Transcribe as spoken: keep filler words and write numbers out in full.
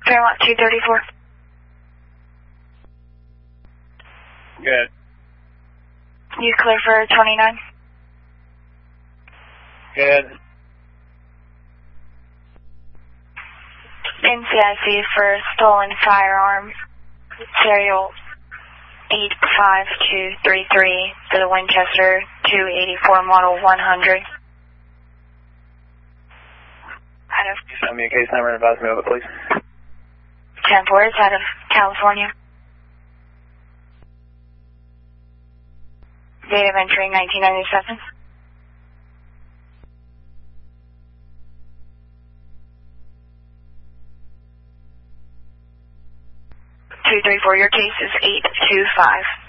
Fairmont two thirty-four. Good. You clear for twenty-nine? Good. N C I C for stolen firearm, serial eight five two three three for the Winchester two eighty-four model one hundred. Out of Send me a case number and advise me of it, please. ten four, it's out of California. Date of entry nineteen ninety-seven. two three four, your case is eight two five.